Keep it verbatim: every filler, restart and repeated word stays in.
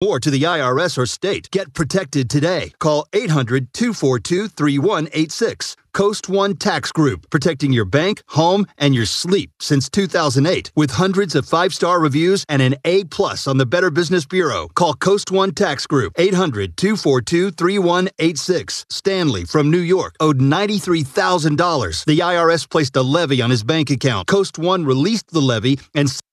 or to the I R S or state. Get protected today. Call eight hundred, two four two, three one eight six. Coast One Tax Group, protecting your bank, home, and your sleep since two thousand eight. With hundreds of five-star reviews and an A plus on the Better Business Bureau. Call Coast One Tax Group, eight hundred, two four two, three one eight six. Stanley from New York owed ninety-three thousand dollars. The I R S placed a levy on his bank account. Coast One released the levy and